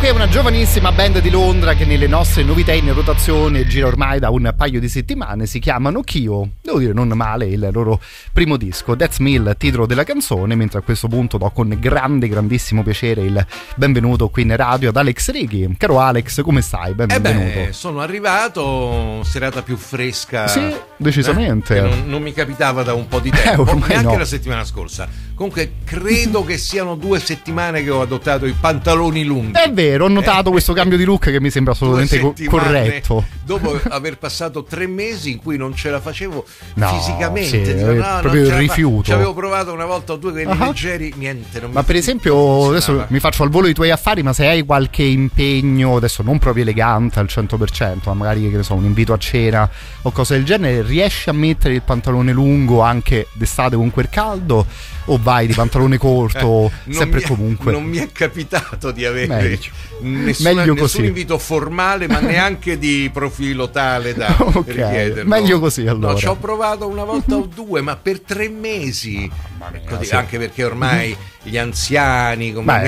è una giovanissima band di Londra che nelle nostre novità in rotazione gira ormai da un paio di settimane. Si chiamano Kyo, devo dire non male il loro primo disco, That's Me il titolo della canzone, mentre a questo punto do con grandissimo piacere il benvenuto qui in radio ad Alex Righi. Caro Alex, come stai? Benvenuto. Sono arrivato, serata più fresca. Sì, decisamente. Non mi capitava da un po' di tempo, neanche no. La settimana scorsa. Comunque credo che siano 2 settimane che ho adottato i pantaloni lunghi. È vero, ho notato questo cambio di look che mi sembra assolutamente corretto. Dopo aver passato 3 mesi in cui non ce la facevo sì, fisicamente, proprio il rifiuto. Ci avevo provato una volta o due quelli leggeri, niente. Ma per esempio, adesso mi faccio al volo i tuoi affari, ma se hai qualche impegno, adesso non proprio elegante al 100%, ma magari che ne so, un invito a cena o cose del genere, riesci a mettere il pantalone lungo anche d'estate con quel caldo? O vai di pantalone corto sempre e comunque? Non mi è capitato di avere nessun invito formale, ma neanche di profilo tale da richiederlo. Meglio così, allora. No, ci ho provato una volta o due, ma per 3 mesi. Così, anche perché ormai gli anziani come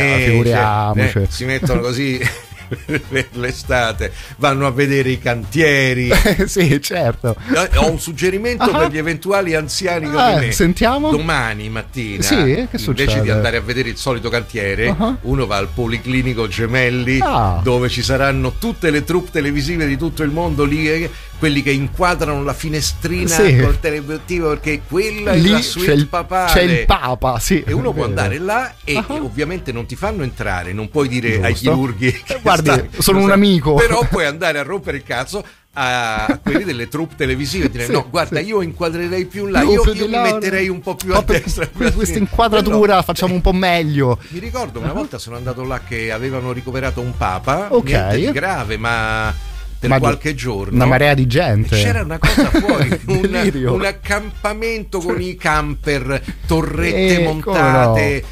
me si mettono così per l'estate, vanno a vedere i cantieri. Sì, certo. Ho un suggerimento per gli eventuali anziani come me. Sentiamo. Domani mattina, che succede? Invece di andare a vedere il solito cantiere, uno va al Policlinico Gemelli, dove ci saranno tutte le troupe televisive di tutto il mondo lì, quelli che inquadrano la finestrina col teleobiettivo, perché quella lì è la suite papale. C'è il Papa, e uno può andare là e ovviamente non ti fanno entrare, non puoi dire ai chirurghi guardi, sono un amico, però puoi andare a rompere il cazzo a quelli delle troupe televisive e dire no, guarda, io inquadrerei più là, io mi metterei un po' più a destra, questa inquadratura facciamo un po' meglio. Mi ricordo una volta sono andato là che avevano ricoverato un papa, niente di grave, ma per qualche giorno una marea di gente, c'era una cosa fuori un accampamento con i camper, torrette montate,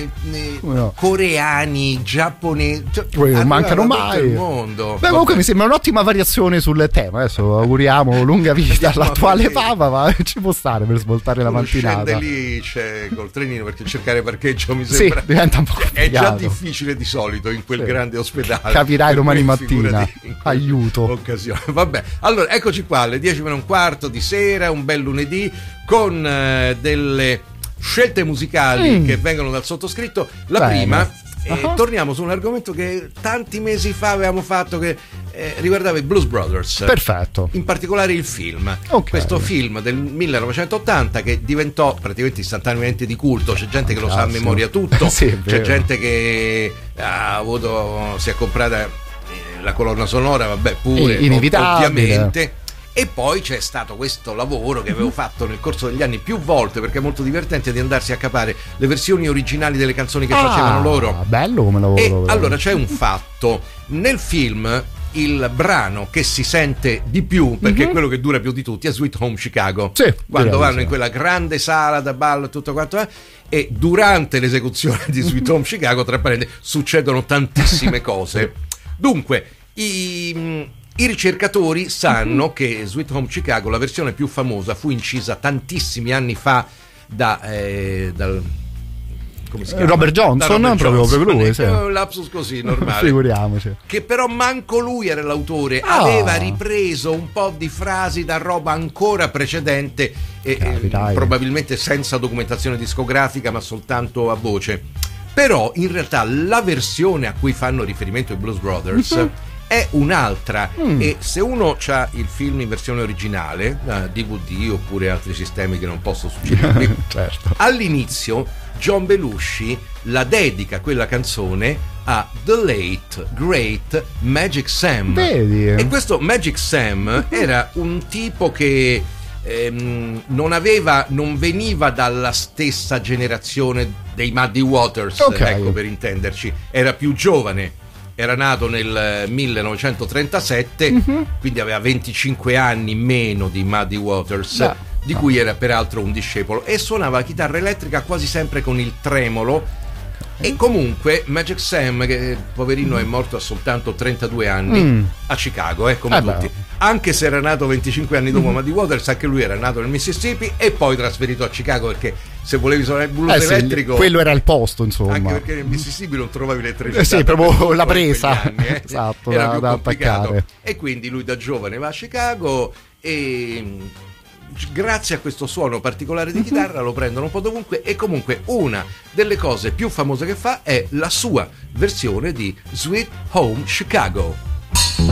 coreani, giapponesi, non mancano mai. Il mondo. Beh, comunque mi sembra un'ottima variazione sul tema. Adesso auguriamo lunga vita all'attuale Papa, ma ci può stare per svoltare la mattinata. Scende lì, c'è col trenino, perché cercare parcheggio mi sembra diventa un po' complicato. È già difficile di solito in quel grande ospedale. Capirai domani mattina. Aiuto. Occasione. Vabbè, allora eccoci qua alle 10:15 di sera, un bel lunedì con delle scelte musicali che vengono dal sottoscritto. La prima, torniamo su un argomento che tanti mesi fa avevamo fatto, che riguardava i Blues Brothers. Perfetto. In particolare il film. Questo film del 1980 che diventò praticamente istantaneamente di culto. C'è gente che lo sa a memoria tutto. C'è gente che si è comprata la colonna sonora, vabbè, pure ovviamente. E poi c'è stato questo lavoro che avevo fatto nel corso degli anni più volte, perché è molto divertente, di andarsi a capare le versioni originali delle canzoni che facevano loro. Bello come lavoro. E allora c'è un fatto: nel film il brano che si sente di più, perché è quello che dura più di tutti, è Sweet Home Chicago. Quando vanno in quella grande sala da ballo e tutto quanto e durante l'esecuzione di Sweet Home Chicago, tra parentesi, succedono tantissime cose. Dunque, i ricercatori sanno che Sweet Home Chicago, la versione più famosa, fu incisa tantissimi anni fa dal come si chiama? Robert Johnson, proprio lui, un lapsus così normale. Figuriamoci. Che però manco lui era l'autore, aveva ripreso un po' di frasi da roba ancora precedente e probabilmente senza documentazione discografica, ma soltanto a voce. Però in realtà la versione a cui fanno riferimento i Blues Brothers è un'altra, e se uno ha il film in versione originale, DVD oppure altri sistemi che non posso suggerirvi, all'inizio John Belushi la dedica quella canzone a The Late Great Magic Sam. E questo Magic Sam era un tipo che non veniva dalla stessa generazione dei Muddy Waters, ecco, per intenderci, era più giovane. Era nato nel 1937, quindi aveva 25 anni meno di Muddy Waters, di cui era peraltro un discepolo, e suonava la chitarra elettrica quasi sempre con il tremolo. E comunque Magic Sam, che poverino è morto a soltanto 32 anni a Chicago, come tutti. Anche se era nato 25 anni dopo Muddy Waters, anche lui era nato nel Mississippi e poi trasferito a Chicago, perché se volevi suonare il blues elettrico, quello era il posto, insomma, anche perché nel Mississippi non trovavi l'elettricità, sì, proprio la presa anni, esatto, era più da complicato attaccare. E quindi lui da giovane va a Chicago e grazie a questo suono particolare di chitarra lo prendono un po' dovunque, e comunque una delle cose più famose che fa è la sua versione di Sweet Home Chicago.